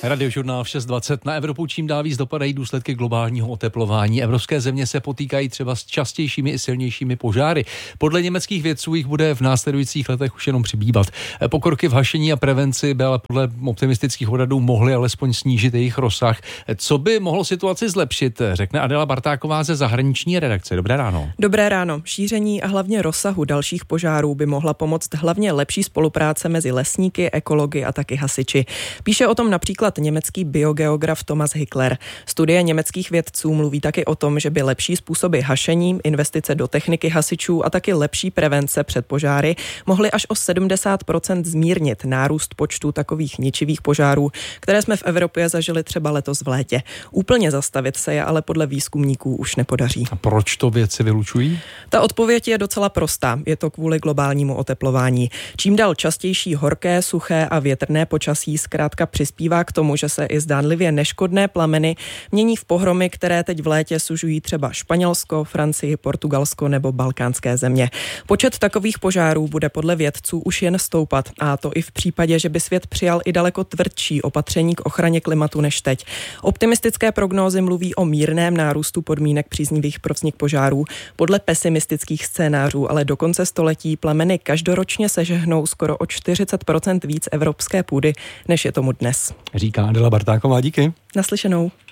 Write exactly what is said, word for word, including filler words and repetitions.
Radiožurnál v šest dvacet. Na Evropu čím dál víc dopadají důsledky globálního oteplování. Evropské země se potýkají třeba s častějšími i silnějšími požáry. Podle německých vědců jich bude v následujících letech už jenom přibývat. Pokroky v hašení a prevenci by ale podle optimistických odhadů mohly alespoň snížit jejich rozsah. Co by mohlo situaci zlepšit, řekne Adela Bartáková ze zahraniční redakce. Dobré ráno. Dobré ráno. Šíření a hlavně rozsahu dalších požárů by mohla pomoct hlavně lepší spolupráce mezi lesníky, ekology a taky hasiči. Píše o tom například německý biogeograf Thomas Hickler. Studie německých vědců mluví taky o tom, že by lepší způsoby hašení, investice do techniky hasičů a taky lepší prevence před požáry mohly až o sedmdesát procent zmírnit nárůst počtu takových ničivých požárů, které jsme v Evropě zažili třeba letos v létě. Úplně zastavit se je ale podle výzkumníků už nepodaří. A proč to vědci vylučují? Ta odpověď je docela prostá. Je to kvůli globálnímu oteplování. Čím dál častější horké, suché a větrné počasí zkrátka přispívá k tomu, že se i zdánlivě neškodné plameny mění v pohromy, které teď v létě sužují třeba Španělsko, Francii, Portugalsko nebo balkánské země. Počet takových požárů bude podle vědců už jen stoupat, a to i v případě, že by svět přijal i daleko tvrdší opatření k ochraně klimatu než teď. Optimistické prognózy mluví o mírném nárůstu podmínek příznivých pro vznik požárů. Podle pesimistických scénářů ale do konce století plameny každoročně sežehnou skoro o čtyřicet procent víc evropské půdy, než je tomu dnes. Říká Adela Bartáková, díky. Naslyšenou.